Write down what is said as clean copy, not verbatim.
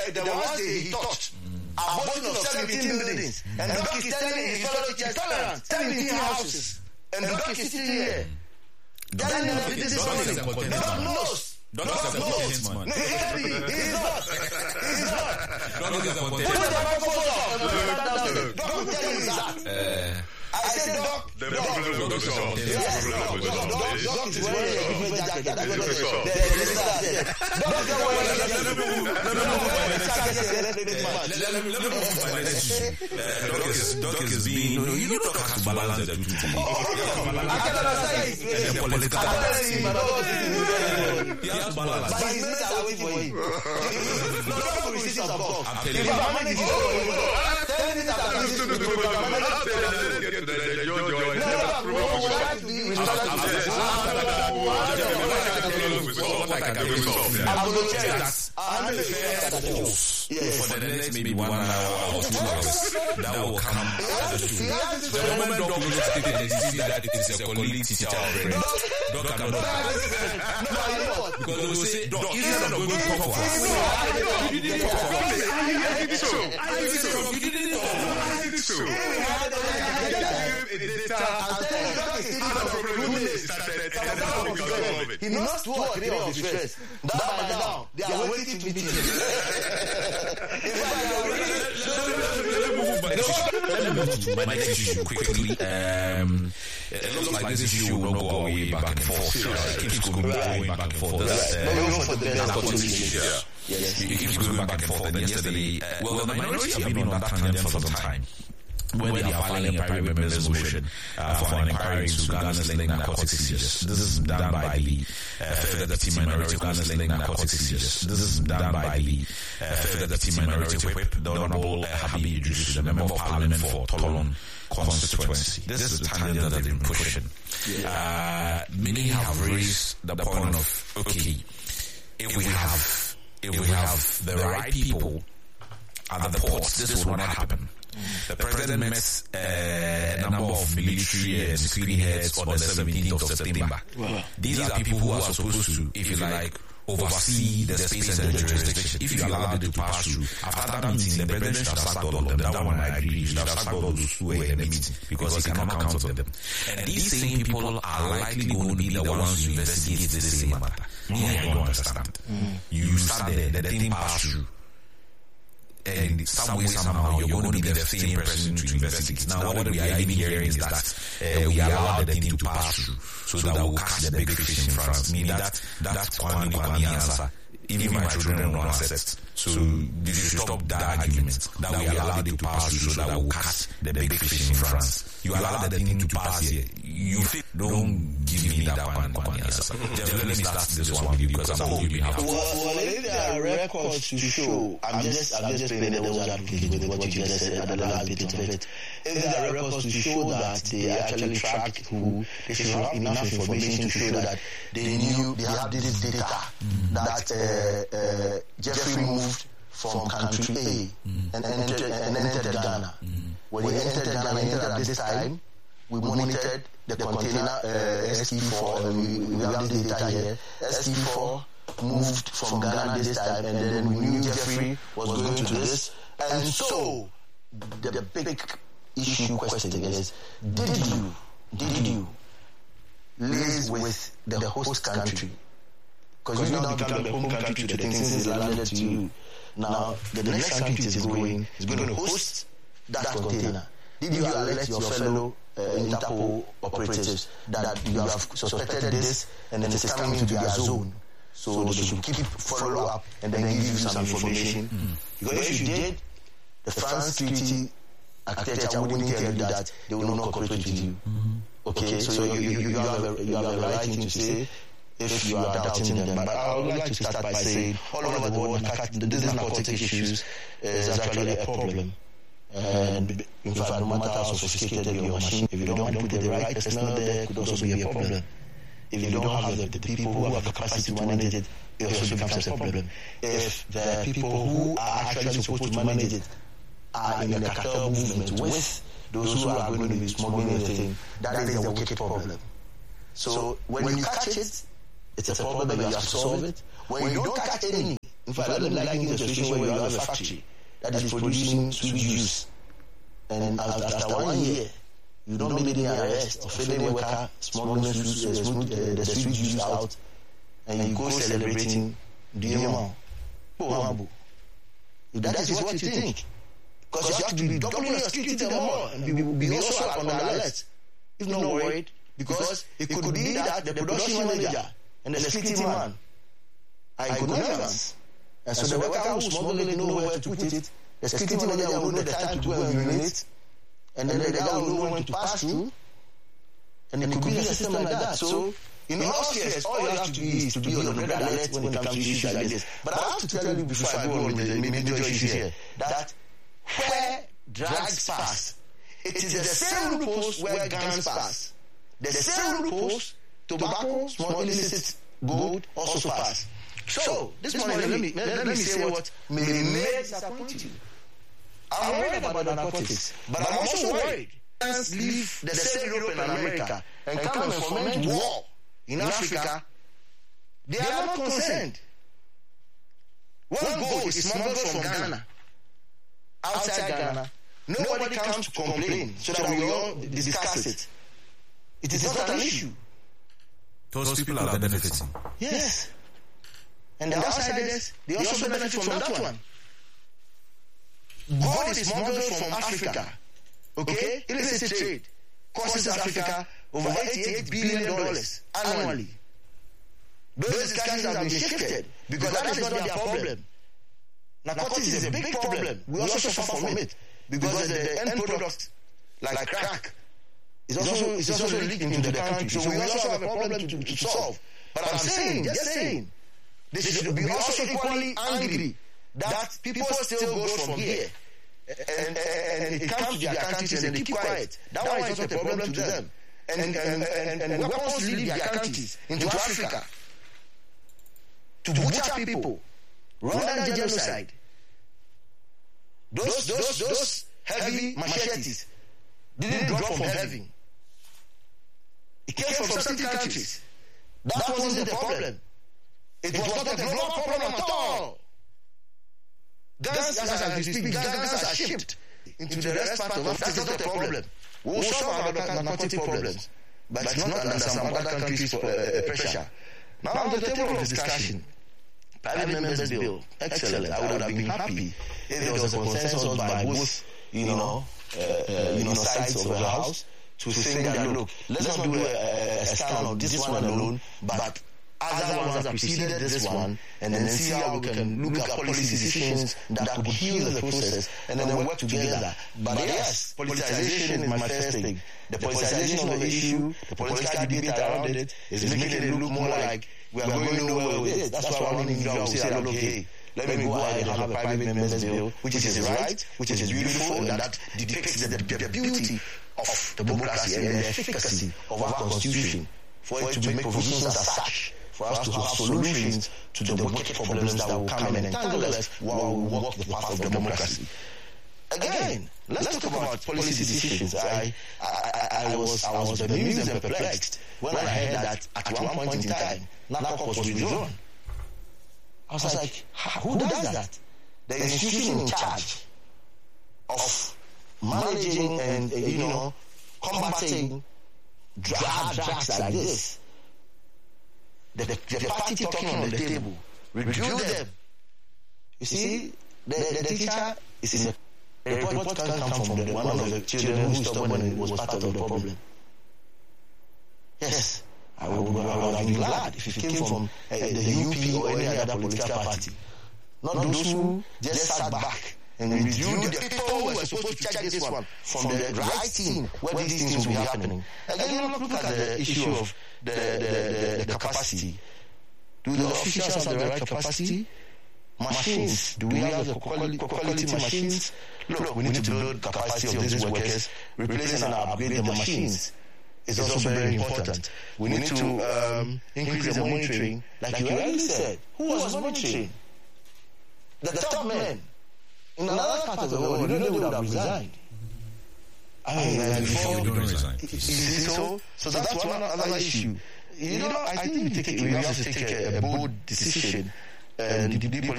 the ones he touched. Abortion of 17 buildings. And Doc is telling his fellow teachers, tolerance, 17 houses. And Doc is sitting here. Doc knows. Doc knows. No, he can't be. He's not. Doc is a Put the microphone off. Doc will tell you that. I said, Doc is wearing a different jacket. Doc is being, Doc has to balance the two things. I can understand the political he has to balance. But his mates are waiting for him. Doc will receive some calls. I'm telling you. For the next maybe 1 hour or 2 hours, that will come at the truth. The moment Doc looks at it and see that it is a colleague teacher already, Doc cannot. Because they will say, Doc, instead of going to talk for us, you didn't talk for us. I did so. You didn't talk for us. He knows 2 or 3 of his friends. That by now, they are waiting to meet him. Let me move to my next issue quickly. It looks like this issue will not go away back and forth. It keeps going back and forth. It keeps going back and forth. And yesterday, the minority have been on that tangent for some time, when they are filing a private members motion for an inquiry into Ghana's linked narcotics seizures. This is done by the Federal Deputy Minority Ghana's linked narcotics seizures. This is done by the Federal Deputy Minority Whip, the Honorable Habib Idris, the Member of Parliament for Tolon constituency. This is the tangent that they've been pushing. Many have raised the point of, okay, if we have the right people at the ports, this will not happen. The president met a number of military and security heads on the 17th of September. These are people who are supposed to, if you like, oversee the space and the jurisdiction. If you allow them to pass through, after that meeting, the president should have sacked all of them. That one I agree. He should have sacked all those who were in the meeting because he cannot count on them. And these same people are likely going to be the ones who investigate this same matter. I don't understand. You sat there, the thing passed through. And some way, somehow, you're going to be the same person to investigate. Now, what we are even hearing is that we allow the thing to pass through so that we'll catch the big fish in France. Meaning that's Kwame answer. Even my children will not accept. So you should stop that argument that we allow it to pass through so that we'll catch the big fish in France. You allow the thing to pass here. You don't give me that one, Kwame answer. Just let me start this one with you because I'm going to be happy. Well, if there are records to show, I'm just playing the devil's advocate with what you just said at the last bit of it. If there are records to show that they actually tracked who, they should have enough information to show that they knew they had this data that Jeffrey moved from country A and entered Ghana. When he entered Ghana, at this time, we monitored the container ST4, and we have the data here. ST4 moved from Ghana this time, and then we knew Jeffrey was going to this. And so, the big issue question is, did you liaise with the host country? Because you now become the home country to the thing since it's landed to you. Now, the next country is going to host that container. Did you alert your fellow Interpol operatives that you have suspected this and then it's coming into their zone? So they should keep follow up and then give you some information. Because if you did, the France security architecture wouldn't tell you that they will not cooperate with you. Okay, so you have a right thing to say if you are doubting them. But I would like to start by saying all over the world, these narcotic issues is actually a problem. And in fact, no matter how sophisticated your machine, if you don't put the right personnel there, it could also be a problem. If you don't have the people who have the capacity to manage it, it also becomes a problem. If the people who are actually supposed to manage it are in a cartel movement with those who are going to be smuggling the thing, that is a wicked problem. So when you catch it, it's a problem and you have to solve it. When you don't catch any, In fact, let me liken it to a situation where you have a factory that is producing sweet juice, and after 1 year, you don't make any arrest of any worker smuggling the sweet juice out, and you go celebrating Diamond. If that is what you think, because you have to be doubling your security more and be also on alert, if not worried, because it could be that the production manager and the security man are in good hands. And so the worker who smuggling know where to put it, the security manager will know the time to go and urinate, and then the guy will know when to pass through, and it could be a system like that. So in all spheres, all you have to do is to be on the red alert when it comes to issues like this. But I have to tell you before I go on with the major issues here, that where drugs pass, it is the same loopholes where guns pass. The same loopholes, tobacco, small illicit gold also pass. So, this morning, let me say what may disappoint you. I'm worried about the narcotics, but I'm also worried. Guns leave the same Europe and America and come and foment war in Africa. They are not concerned. One gold is smuggled from Ghana, outside Ghana. Nobody comes to complain so that we all discuss it. It is not an issue. Those people are benefiting. Yes. And the outsiders, they also benefit from that one. Gold is smuggled from Africa. Okay? Illicit trade costs Africa over $88 billion annually. Those discussions have been shifted because that is not their problem. Narcotics is a big problem. We also suffer from it because the end product, like crack, is also leaked into the country. So we also have a problem to solve. But I'm saying, just saying, they should be also equally angry that people still go from here and it comes to their countries and they keep quiet. That one is not a problem to them. And weapons leave their countries into Africa to butcher people, run down genocide. Those heavy machetes didn't drop from heaven. It came from certain countries. That wasn't the problem. It was not a global problem at all. Guns, as we speak, guns are shipped into the rest part of Africa. That's not a problem. We will solve our narcotic problems, but it's not under some other countries' pressure. Now, on the table of discussion, private members' bill, excellent. I would have been happy if there was a consensus by both, sides of the house to say that, look, let's not do a stand on this one alone, but other ones that preceded this one, and then see how we can look at policy decisions that could heal the process, and then work together. But yes, politicization is my first thing. The politicization of the issue, the political debate around it, is making it look more like we are going nowhere with it. That's why one individual will say, look, hey, let me go ahead and have a private members bill, which is right, which is beautiful, and that depicts the beauty of democracy and the efficacy of our constitution, for it to make provisions as such, for us to have solutions to the wicked problems that will come and entangle us while we walk the path of democracy. Again, let's talk about policy decisions. I was bemused and perplexed when I heard that at one point in time, NACOC was withdrawn. I was like, who does that? The institution in charge of managing and, combating hard drugs like this. The party talking on the table, review them. You see, the teacher is in the report can come from one of the children who stubborn and was part of the problem. Yes, I would have been glad if it came from the UP or any other political party. Not those who just sat back and reviewed the people who were supposed to check this one from the right team where these things will be happening. Again, look at the issue of the capacity. Do the officials have the right capacity? Machines. Do we have the quality machines? Look, we need to build capacity of these workers, replace and upgrade the machines. It's also very important. We need to increase the monitoring. Like you already said, who was monitoring? The top men. In another part of the world, they would have resigned. Before we don't resign. So that's one other issue. I think we have to take a bold decision and